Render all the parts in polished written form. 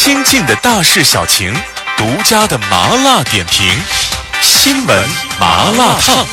亲近的大事小情，独家的麻辣点评，新闻麻辣烫。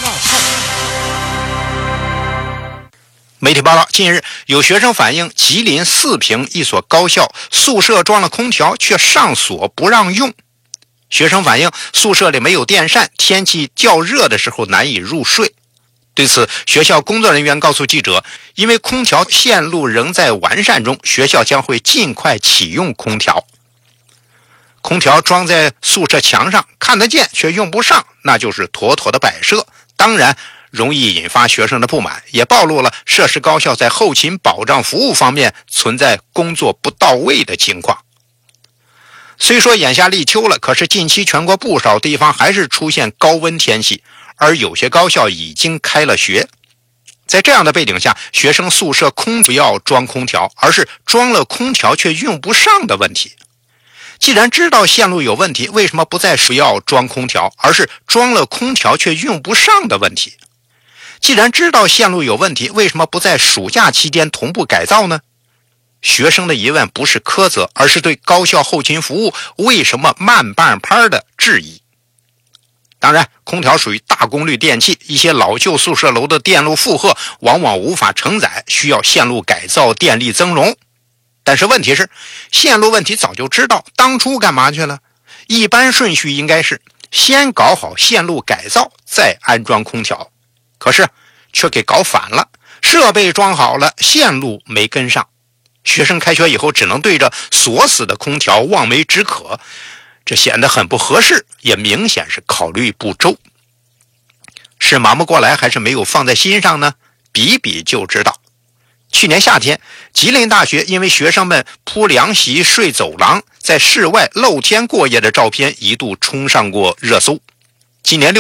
媒体报道，近日有学生反映，吉林四平一所高校宿舍装了空调，却上锁不让用。学生反映，宿舍里没有电扇，天气较热的时候难以入睡。对此，学校工作人员告诉记者，因为空调线路仍在完善中，学校将会尽快启用空调。空调装在宿舍墙上，看得见却用不上，那就是妥妥的摆设，当然容易引发学生的不满，也暴露了涉事高校在后勤保障服务方面存在工作不到位的情况。虽说眼下立秋了，可是近期全国不少地方还是出现高温天气，而有些高校已经开了学。在这样的背景下，学生宿舍不要装空调，而是装了空调却用不上的问题。既然知道线路有问题，为什么不要装空调，而是装了空调却用不上的问题？既然知道线路有问题，为什么不在暑假期间同步改造呢？学生的疑问不是苛责，而是对高校后勤服务为什么慢半拍的质疑。当然，空调属于大功率电器，一些老旧宿舍楼的电路负荷往往无法承载，需要线路改造，电力增容。但是问题是，线路问题早就知道，当初干嘛去了？一般顺序应该是先搞好线路改造，再安装空调。可是却给搞反了，设备装好了，线路没跟上。学生开学以后只能对着锁死的空调望梅止渴，这显得很不合适，也明显是考虑不周。是忙不过来，还是没有放在心上呢？比比就知道。去年夏天，吉林大学因为学生们铺凉席睡走廊，在室外露天过夜的照片一度冲上过热搜。今年